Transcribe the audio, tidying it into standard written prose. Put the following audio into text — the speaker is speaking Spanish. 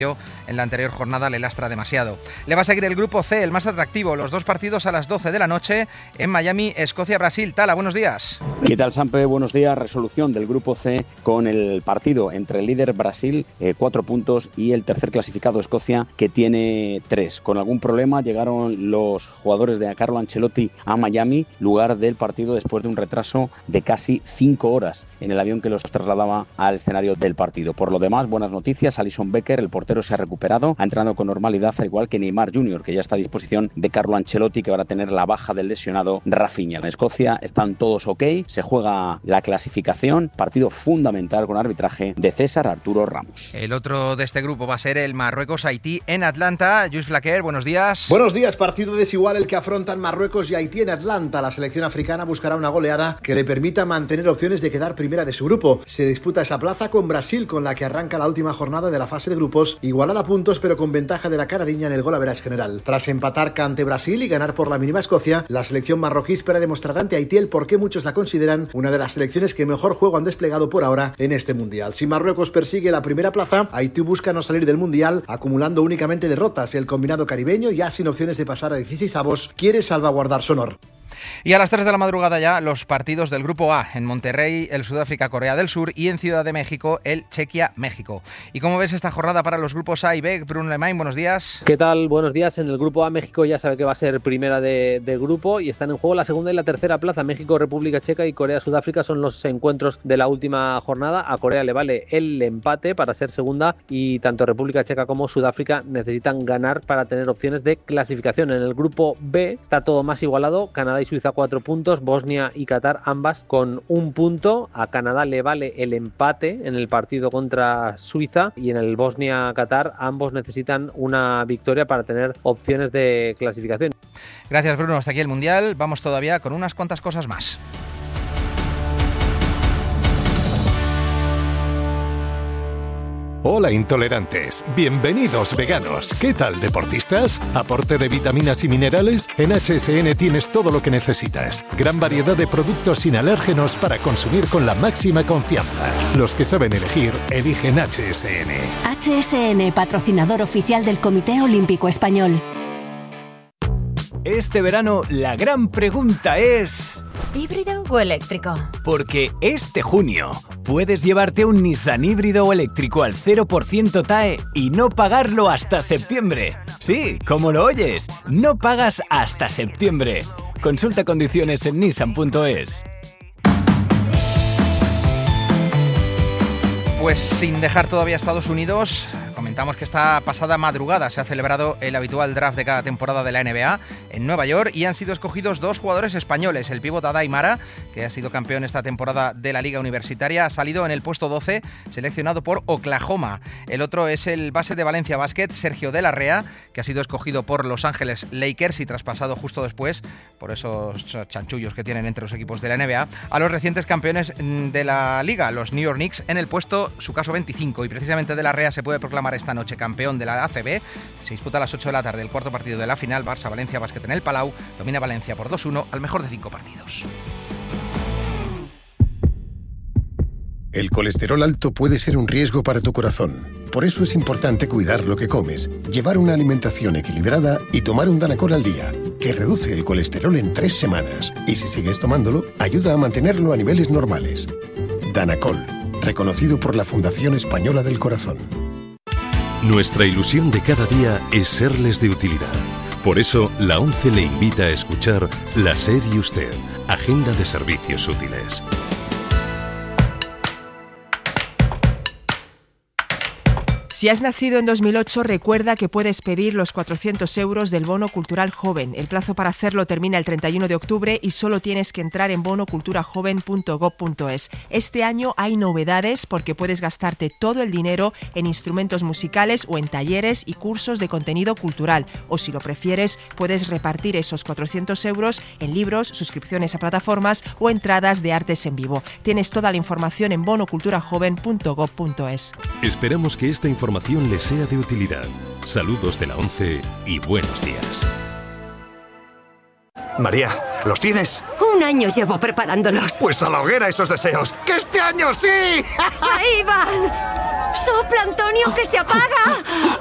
en la anterior jornada le lastra demasiado. Le va a seguir el grupo C, el más atractivo, los dos partidos a las 12 de la noche en Miami, Escocia-Brasil. Tala, buenos días. ¿Qué tal, Sampe? Buenos días. Resolución del grupo C con el partido entre el líder Brasil, 4 puntos, y el tercer clasificado Escocia, que tiene 3. Con algún problema llegaron los jugadores de Carlo Ancelotti a Miami, lugar del partido, después de un retraso de casi 5 horas en el avión que los trasladaba al escenario del partido. Por lo demás, buenas noticias. Alisson Becker, el portero, se ha recuperado, ha entrenado con normalidad, al igual que Neymar Jr., que ya está a disposición de Carlo Ancelotti, que va a tener la baja del lesionado Rafinha. En Escocia están todos ok, se juega la clasificación, partido fundamental con arbitraje de César Arturo Ramos. El otro de este grupo va a ser el Marruecos-Haití en Atlanta. Lluís Flaquer, buenos días. Buenos días, partido desigual el que afrontan Marruecos y Haití en Atlanta. La selección africana buscará una goleada que le permita mantener opciones de quedar primera de su grupo. Se disputa esa plaza con Brasil, con la que arranca la última jornada de la fase de grupos, igualada a puntos pero con ventaja de la canariña en el gol average general. Tras empatar ante Brasil y ganar por la mínima Escocia, la selección marroquí espera demostrar ante Haití el por qué muchos la consideran una de las selecciones que mejor juego han desplegado por ahora en este mundial. Si Marruecos persigue la primera plaza, Haití busca no salir del mundial acumulando únicamente derrotas. El combinado caribeño, ya sin opciones de pasar a 16avos, quiere salvaguardar su honor. Y a las 3 de la madrugada ya los partidos del Grupo A. En Monterrey, el Sudáfrica-Corea del Sur, y en Ciudad de México, el Chequia-México. ¿Y cómo ves esta jornada para los grupos A y B? Bruno Lemain, buenos días. ¿Qué tal? Buenos días. En el Grupo A, México ya sabe que va a ser primera de grupo y están en juego la segunda y la tercera plaza. México, República Checa y Corea-Sudáfrica son los encuentros de la última jornada. A Corea le vale el empate para ser segunda y tanto República Checa como Sudáfrica necesitan ganar para tener opciones de clasificación. En el Grupo B está todo más igualado. Canadá y Suiza 4 puntos, Bosnia y Qatar ambas con 1 punto. A Canadá le vale el empate en el partido contra Suiza y en el Bosnia-Qatar ambos necesitan una victoria para tener opciones de clasificación. Gracias, Bruno. Hasta aquí el Mundial. Vamos todavía con unas cuantas cosas más. Hola intolerantes, bienvenidos veganos. ¿Qué tal deportistas? ¿Aporte de vitaminas y minerales? En HSN tienes todo lo que necesitas. Gran variedad de productos sin alérgenos para consumir con la máxima confianza. Los que saben elegir, eligen HSN. HSN, patrocinador oficial del Comité Olímpico Español. Este verano la gran pregunta es... ¿híbrido o eléctrico? Porque este junio puedes llevarte un Nissan híbrido o eléctrico al 0% TAE y no pagarlo hasta septiembre. Sí, como lo oyes, no pagas hasta septiembre. Consulta condiciones en nissan.es. Pues sin dejar todavía Estados Unidos, comentamos que esta pasada madrugada se ha celebrado el habitual draft de cada temporada de la NBA en Nueva York y han sido escogidos 2 jugadores españoles. El pívot Adai Mara, que ha sido campeón esta temporada de la Liga Universitaria, ha salido en el puesto 12, seleccionado por Oklahoma. El otro es el base de Valencia Basket, Sergio de la Rea, que ha sido escogido por Los Ángeles Lakers y traspasado justo después, por esos chanchullos que tienen entre los equipos de la NBA, a los recientes campeones de la Liga, los New York Knicks, en el puesto, su caso, 25. Y precisamente de la Rea se puede proclamar esta noche campeón de la ACB. Se disputa a las 8 de la tarde el cuarto partido de la final. Barça-Valencia Basket en el Palau. Domina Valencia por 2-1 al mejor de 5 partidos. El colesterol alto puede ser un riesgo para tu corazón. Por eso es importante cuidar lo que comes, llevar una alimentación equilibrada y tomar un Danacol al día, que reduce el colesterol en 3 semanas. Y si sigues tomándolo, ayuda a mantenerlo a niveles normales. Danacol, reconocido por la Fundación Española del Corazón. Nuestra ilusión de cada día es serles de utilidad. Por eso, la ONCE le invita a escuchar La SER y Usted, Agenda de Servicios Útiles. Si has nacido en 2008, recuerda que puedes pedir los 400 euros del Bono Cultural Joven. El plazo para hacerlo termina el 31 de octubre y solo tienes que entrar en bonoculturajoven.gov.es. Este año hay novedades porque puedes gastarte todo el dinero en instrumentos musicales o en talleres y cursos de contenido cultural. O si lo prefieres, puedes repartir esos 400 euros en libros, suscripciones a plataformas o entradas de artes en vivo. Tienes toda la información en bonoculturajoven.gov.es. Esperamos que esta información les sea de utilidad. Saludos de la ONCE y buenos días. María, ¿los tienes? 1 año llevo preparándolos. Pues a la hoguera esos deseos. ¡Que este año sí! ¡Ahí van! ¡Sopla, Antonio, que se apaga!